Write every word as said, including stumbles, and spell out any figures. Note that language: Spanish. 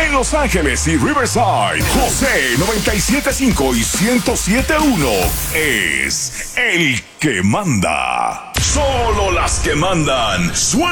En Los Ángeles y Riverside, José noventa y siete punto cinco y ciento siete punto uno es el que manda. Solo las que mandan.